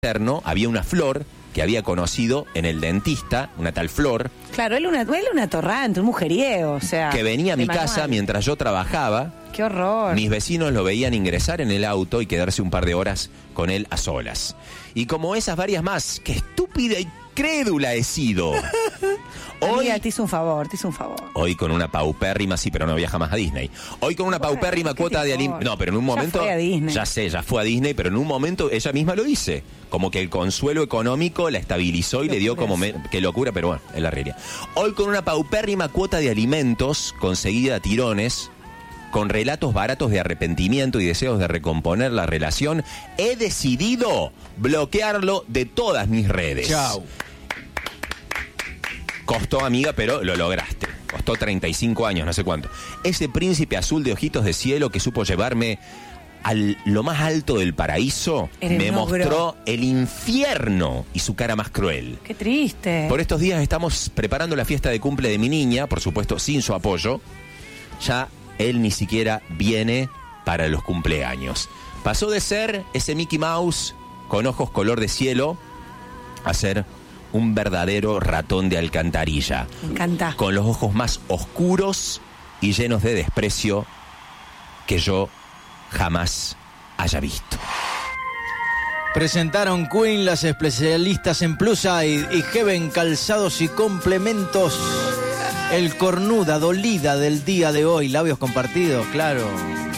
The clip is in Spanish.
interno había una flor que había conocido en el dentista, una tal Flor. Claro, él una atorrante, un mujeriego, o sea... Que venía a mi manual. casa mientras yo trabajaba. ¡Qué horror! Mis vecinos lo veían ingresar en el auto y quedarse un par de horas con él a solas. Y como esas varias más, ¡qué estúpida y crédula he sido! Amiga, te hizo un favor. Hoy con una paupérrima, sí, pero no viaja más a Disney. Hoy con una paupérrima cuota de alimento. No, pero en un momento. Ya fue a Disney. Ya sé, ya fue a Disney, pero en un momento ella misma lo dice. Como que el consuelo económico la estabilizó y le dio como. Qué locura, pero bueno, es la realidad. Hoy con una paupérrima cuota de alimentos conseguida a tirones, con relatos baratos de arrepentimiento y deseos de recomponer la relación, he decidido bloquearlo de todas mis redes. Chau. Costó, amiga, pero lo lograste. Costó 35 años, no sé cuánto. Ese príncipe azul de ojitos de cielo que supo llevarme a lo más alto del paraíso, me mostró el infierno y su cara más cruel. ¡Qué triste! Por estos días estamos preparando la fiesta de cumple de mi niña, por supuesto sin su apoyo. Ya él ni siquiera viene para los cumpleaños. Pasó de ser ese Mickey Mouse con ojos color de cielo a ser un verdadero ratón de alcantarilla. Me encanta. Con los ojos más oscuros y llenos de desprecio que yo jamás haya visto. Presentaron Queen, las especialistas en Plus Size y Heaven Calzados y Complementos. El cornuda dolida del día de hoy. Labios compartidos, claro.